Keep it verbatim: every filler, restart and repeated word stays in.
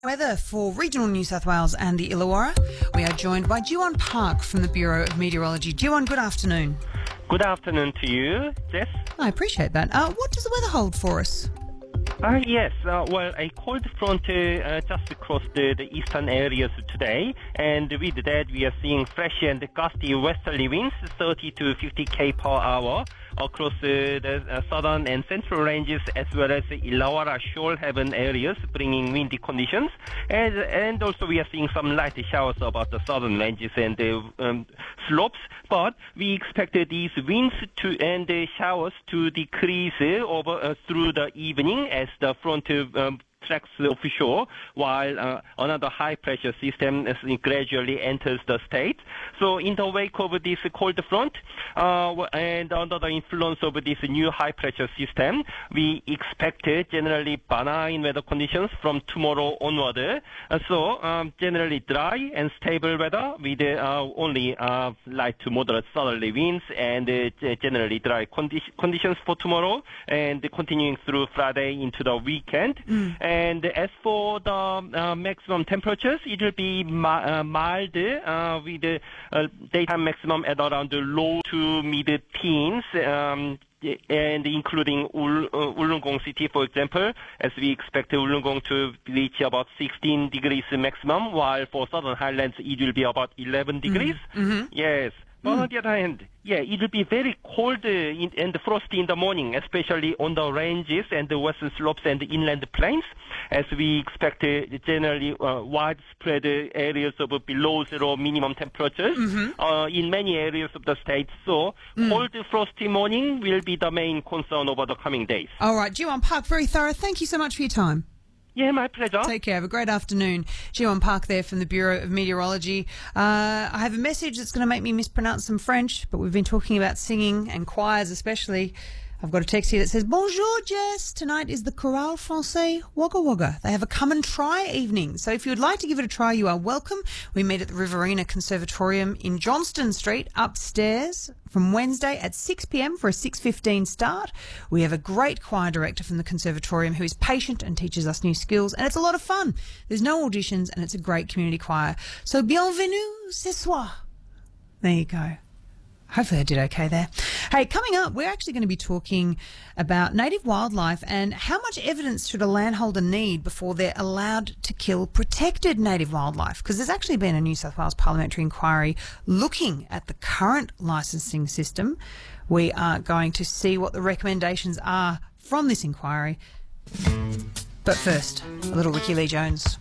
Weather for regional New South Wales and the Illawarra. We are joined by Jiwon Park from the Bureau of Meteorology. Jiwon, good afternoon. Good afternoon to you, Jess. I appreciate that. Uh, what does the weather hold for us? Uh, yes, uh, well, a cold front uh, just crossed the, the eastern areas today, and with that we are seeing fresh and gusty westerly winds, thirty to fifty kilometers per hour, across uh, the uh, southern and central ranges, as well as the Illawarra Shoalhaven areas, bringing windy conditions. And, and also we are seeing some light showers about the southern ranges and the um, slopes, but we expect uh, these winds to and the showers to decrease uh, over uh, through the evening as the front uh, um, tracks offshore, while uh, another high-pressure system gradually enters the state. So in the wake of this cold front uh, and under the influence of this new high-pressure system, we expect generally benign weather conditions from tomorrow onward. Uh, so um, generally dry and stable weather with uh, only uh, light to moderate southerly winds and uh, generally dry condi- conditions for tomorrow and continuing through Friday into the weekend. Mm. And as for the uh, maximum temperatures, it will be mi- uh, mild uh, with the uh, daytime maximum at around the low to mid-teens. Um, and including Ul- uh, Wollongong City, for example, as we expect Wollongong to reach about sixteen degrees maximum, while for Southern Highlands it will be about eleven degrees. Mm-hmm. Yes. But on the other hand, yeah, it will be very cold uh, in, and frosty in the morning, especially on the ranges and the western slopes and the inland plains, as we expect uh, generally uh, widespread uh, areas of below zero minimum temperatures mm-hmm. uh, in many areas of the state. So mm. cold, frosty morning will be the main concern over the coming days. All right, Jiwon Park, very thorough. Thank you so much for your time. Yeah, my pleasure. Take care. Have a great afternoon. Jiwon Park there from the Bureau of Meteorology. Uh, I have a message that's going to make me mispronounce some French, but we've been talking about singing and choirs especially. I've got a text here that says, Bonjour, Jess. Tonight is the Chorale Français Wagga Wagga. They have a come and try evening. So if you would like to give it a try, you are welcome. We meet at the Riverina Conservatorium in Johnston Street upstairs from Wednesday at six p.m. for a six fifteen start. We have a great choir director from the Conservatorium who is patient and teaches us new skills, and it's a lot of fun. There's no auditions, and it's a great community choir. So bienvenue ce soir. There you go. Hopefully I did okay there. Hey, coming up, we're actually going to be talking about native wildlife and how much evidence should a landholder need before they're allowed to kill protected native wildlife? Because there's actually been a New South Wales parliamentary inquiry looking at the current licensing system. We are going to see what the recommendations are from this inquiry. But first, a little Ricky Lee Jones.